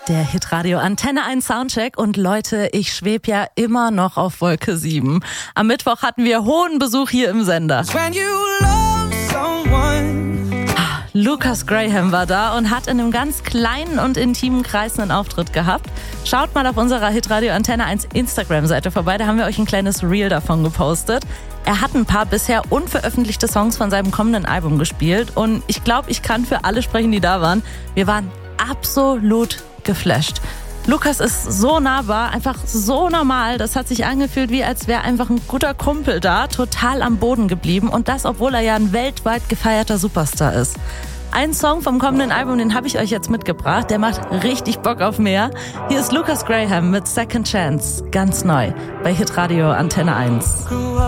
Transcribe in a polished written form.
Der Hitradio Antenne 1 Soundcheck und Leute, ich schweb ja immer noch auf Wolke 7. Am Mittwoch hatten wir hohen Besuch hier im Sender. Lucas Graham war da und hat in einem ganz kleinen und intimen Kreis einen Auftritt gehabt. Schaut mal auf unserer Hitradio Antenne 1 Instagram-Seite vorbei, da haben wir euch ein kleines Reel davon gepostet. Er hat ein paar bisher unveröffentlichte Songs von seinem kommenden Album gespielt und ich glaube, ich kann für alle sprechen, die da waren. Wir waren absolut geflasht. Lucas ist so nahbar, einfach so normal. Das hat sich angefühlt, wie als wäre einfach ein guter Kumpel da, total am Boden geblieben. Und das, obwohl er ja ein weltweit gefeierter Superstar ist. Ein Song vom kommenden Album, den habe ich euch jetzt mitgebracht. Der macht richtig Bock auf mehr. Hier ist Lucas Graham mit Second Chance, ganz neu bei Hitradio Antenne 1.